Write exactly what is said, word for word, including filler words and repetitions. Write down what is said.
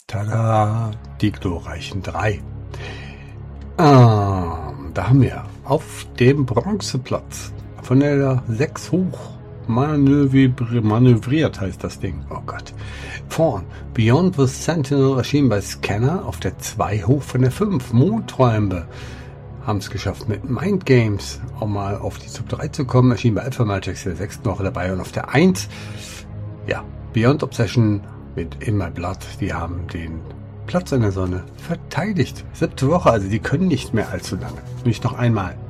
Tada, die glorreichen drei. Ah, da haben wir auf dem Bronzeplatz von der sechs hoch manövri- manövriert, heißt das Ding. Oh Gott. Vorn, Beyond the Sentinel erschien bei Scanner auf der zwei hoch von der fünf. Mondträume haben es geschafft, mit Mind Games auch mal auf die Sub drei zu kommen. Erschien bei Alpha Magics der sechsten Woche dabei und auf der eins, ja, Beyond Obsession mit In My Blood, die haben den Platz in der Sonne verteidigt. Siebte Woche, also die können nicht mehr allzu lange. Nicht noch einmal.